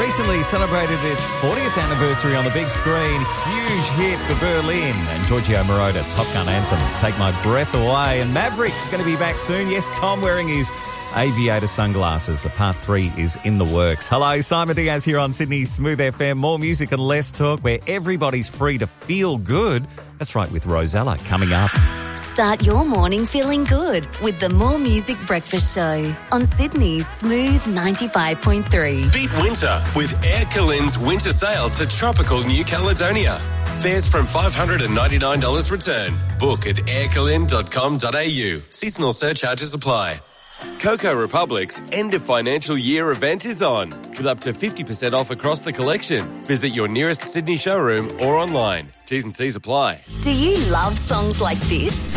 recently celebrated its 40th anniversary on the big screen. Huge hit for Berlin. And Giorgio Moroder, Top Gun anthem, Take My Breath Away. And Maverick's going to be back soon. Yes, Tom wearing his aviator sunglasses. A part 3 is in the works. Hello, Simon Diaz here on Sydney's Smooth FM. More music and less talk, where everybody's free to feel good. That's right, with Rosella coming up. Start your morning feeling good with the More Music Breakfast Show on Sydney's Smooth 95.3. Beat winter with Air Calin's winter sale to tropical New Caledonia. Fares from $599 return. Book at aircalin.com.au. Seasonal surcharges apply. Coco Republic's end of financial year event is on, with up to 50% off across the collection. Visit your nearest Sydney showroom or online. T's and C's apply. Do you love songs like this?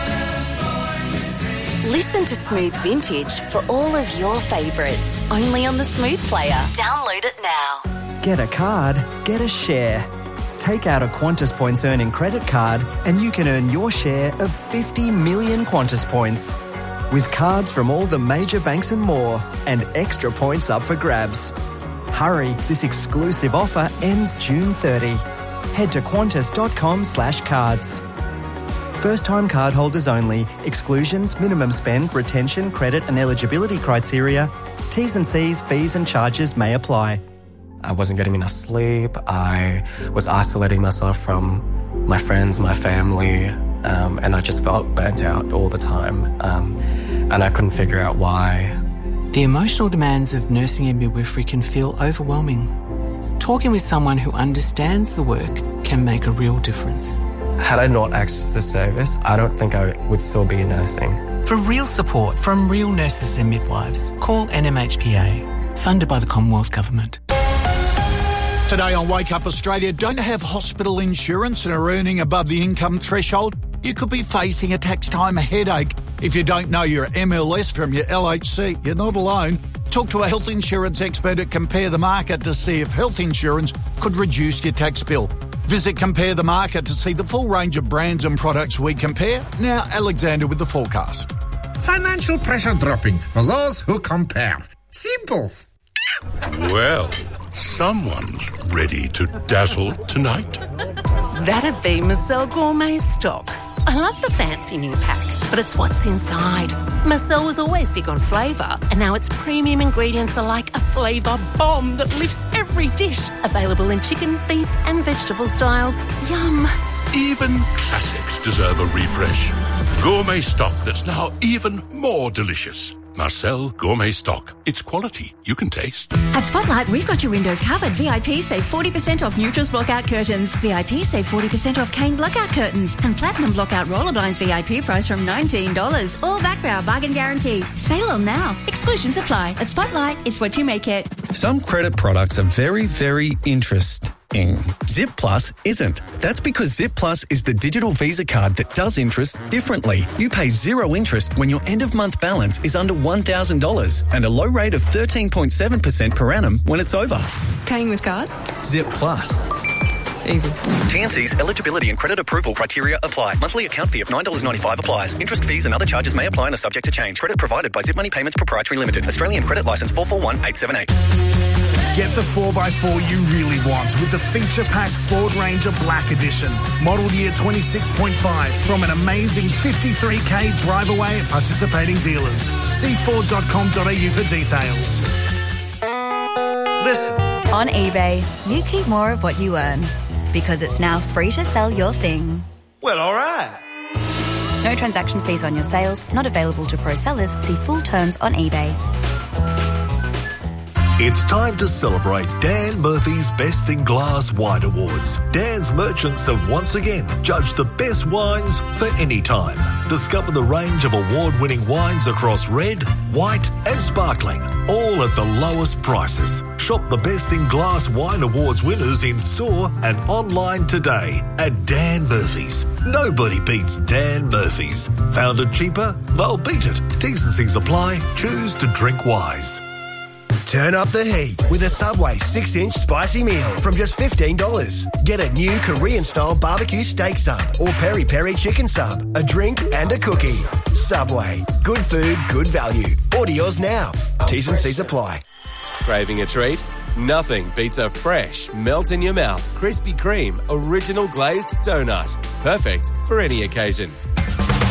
Listen to Smooth Vintage for all of your favourites, only on the Smooth Player. Download it now. Get a card, get a share. Take out a Qantas Points earning credit card and you can earn your share of 50 million Qantas points. With cards from all the major banks and more, and extra points up for grabs. Hurry, this exclusive offer ends June 30. Head to qantas.com/cards. First-time cardholders only. Exclusions, minimum spend, retention, credit and eligibility criteria. T's and C's, fees and charges may apply. I wasn't getting enough sleep. I was isolating myself from my friends, my family, and I just felt burnt out all the time, and I couldn't figure out why. The emotional demands of nursing and midwifery can feel overwhelming. Talking with someone who understands the work can make a real difference. Had I not accessed the service, I don't think I would still be nursing. For real support from real nurses and midwives, call NMHPA, funded by the Commonwealth Government. Today on Wake Up Australia, don't have hospital insurance and are earning above the income threshold? You could be facing a tax time headache. If you don't know your MLS from your LHC, you're not alone. Talk to a health insurance expert at Compare the Market to see if health insurance could reduce your tax bill. Visit Compare the Market to see the full range of brands and products we compare. Now, Alexander with the forecast. Financial pressure dropping for those who compare. Simples. Well, someone's ready to dazzle tonight. That'd be Marcel Gourmet Stock. I love the fancy new pack, but it's what's inside. Marcel was always big on flavour, and now its premium ingredients are like a flavour bomb that lifts every dish. Available in chicken, beef and vegetable styles. Yum. Even classics deserve a refresh. Gourmet Stock that's now even more delicious. Marcel Gourmet Stock. It's quality you can taste. At Spotlight, we've got your windows covered. VIP save 40% off Neutrals blockout curtains. VIP save 40% off Kane blockout curtains. And Platinum blockout roller blinds VIP price from $19. All backed by our bargain guarantee. Sale on now. Exclusions apply. At Spotlight, it's what you make it. Some credit products are very, very interesting. Zip Plus isn't. That's because Zip Plus is the digital Visa card that does interest differently. You pay zero interest when your end-of-month balance is under $1,000 and a low rate of 13.7% per annum when it's over. Paying with card? Zip Plus. Easy. T&C's eligibility and credit approval criteria apply. Monthly account fee of $9.95 applies. Interest, fees and other charges may apply and are subject to change. Credit provided by Zip Money Payments Proprietary Limited. Australian Credit Licence 441878. Get the 4x4 you really want with the feature-packed Ford Ranger Black Edition. Model year 26.5 from an amazing 53k drive away at participating dealers. See Ford.com.au for details. Listen. On eBay, you keep more of what you earn because it's now free to sell your thing. Well, all right. No transaction fees on your sales, not available to pro sellers. See full terms on eBay. It's time to celebrate Dan Murphy's Best in Glass Wine Awards. Dan's merchants have once again judged the best wines for any time. Discover the range of award-winning wines across red, white and sparkling, all at the lowest prices. Shop the Best in Glass Wine Awards winners in store and online today at Dan Murphy's. Nobody beats Dan Murphy's. Found it cheaper? They'll beat it. T's and C's apply. Choose to drink wise. Turn up the heat with a Subway 6-inch spicy meal from just $15. Get a new Korean-style barbecue steak sub or peri-peri chicken sub, a drink and a cookie. Subway. Good food, good value. Order yours now. T's and C's apply. Craving a treat? Nothing beats a fresh, melt-in-your-mouth Krispy Kreme original glazed donut. Perfect for any occasion.